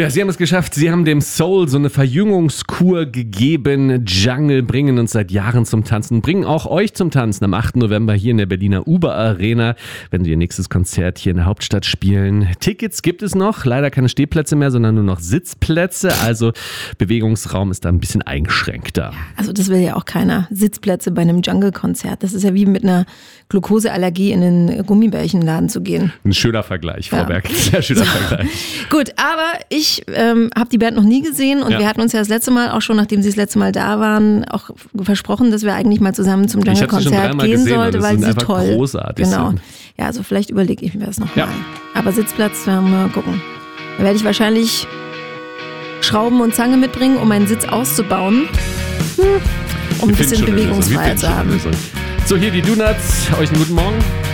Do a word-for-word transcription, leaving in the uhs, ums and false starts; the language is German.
Ja, sie haben es geschafft. Sie haben dem Soul so eine Verjüngungskur gegeben. Jungle bringen uns seit Jahren zum Tanzen, bringen auch euch zum Tanzen am achten November hier in der Berliner Uber Arena, wenn sie ihr nächstes Konzert hier in der Hauptstadt spielen. Tickets gibt es noch, leider keine Stehplätze mehr, sondern nur noch Sitzplätze. Also Bewegungsraum ist da ein bisschen eingeschränkter. Also das will ja auch keiner. Sitzplätze bei einem Jungle-Konzert. Das ist ja wie mit einer Glukoseallergie in den Gummibärchenladen zu gehen. Ein schöner Vergleich, Frau Ja. Berg. Sehr schöner so. Vergleich. Gut, aber ich ähm, habe die Band noch nie gesehen und Ja. wir hatten uns ja das letzte Mal, auch schon nachdem sie das letzte Mal da waren, auch versprochen, dass wir eigentlich mal zusammen zum Ich habe sie schon Jungle-Konzert dreimal gehen gesehen, sollte, und weil es sie sind einfach toll großartig Genau. sind. Ja, also vielleicht überlege ich mir das nochmal. Ja. Aber Sitzplatz, werden wir mal gucken. Da werde ich wahrscheinlich Schrauben und Zange mitbringen, um meinen Sitz auszubauen. Hm. Um ein Wir finden bisschen schon eine Lösung. Wir Bewegungsfreiheit finden zu schon eine haben. Lösung. So, hier die Donuts. Euch einen guten Morgen.